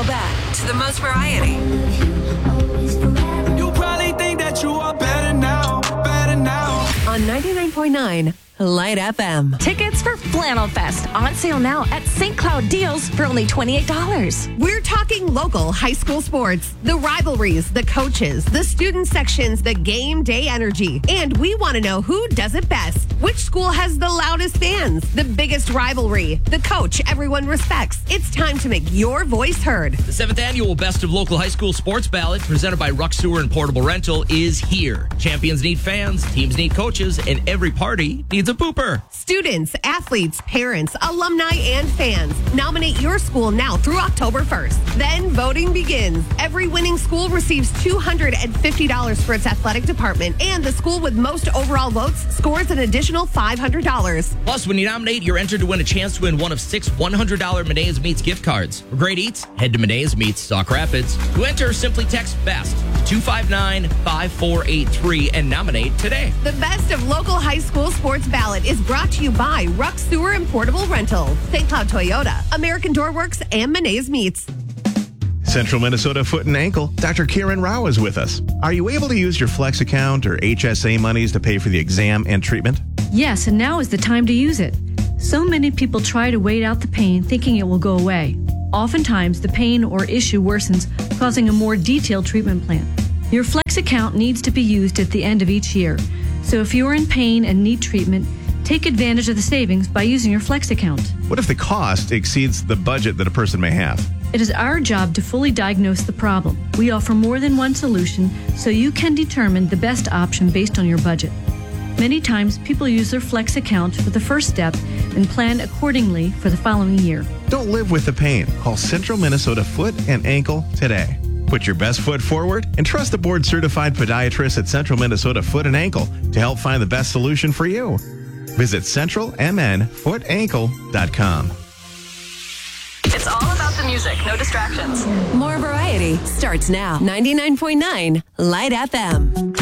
Now back to the most variety. You probably think that you are better now. On 99.9 Light FM. Tickets for Flannel Fest on sale now at St. Cloud Deals for only $28. We're talking local high school sports, the rivalries, the coaches, the student sections, the game day energy. And we want to know who does it best. Which school has the loudest fans, the biggest rivalry, the coach everyone respects. It's time to make your voice heard. The 7th annual Best of Local High School Sports Ballot, presented by Ruck Sewer and Portable Rental, is here. Champions need fans, teams need coaches, and every party needs a pooper. Students, athletes, parents, alumni, and fans. Nominate your school now through October 1st. Then voting begins. Every winning school receives $250 for its athletic department, and the school with most overall votes scores an additional $500. Plus, when you nominate, you're entered to win a chance to win one of 6 $100 Medea's Meats gift cards. For great eats, head to Medea's Meats, Sauk Rapids. To enter, simply text BEST to 259-5483 and nominate today. The Best of Local High School Sports Ballot is brought to you by Ruck Sewer and Portable Rental, St. Cloud Toyota, American Door Works, and Medea's Meats. Central Minnesota Foot and Ankle, Dr. Karen Rao is with us. Are you able to use your Flex account or HSA monies to pay for the exam and treatment? Yes, and now is the time to use it. So many people try to wait out the pain thinking it will go away. Oftentimes, the pain or issue worsens, causing a more detailed treatment plan. Your Flex account needs to be used at the end of each year. So if you are in pain and need treatment, take advantage of the savings by using your Flex account. What if the cost exceeds the budget that a person may have? It is our job to fully diagnose the problem. We offer more than one solution, so you can determine the best option based on your budget. Many times, people use their Flex account for the first step and plan accordingly for the following year. Don't live with the pain. Call Central Minnesota Foot and Ankle today. Put your best foot forward and trust the board-certified podiatrist at Central Minnesota Foot and Ankle to help find the best solution for you. Visit centralmnfootankle.com. It's all about the music, no distractions. More variety starts now. 99.9 Light FM.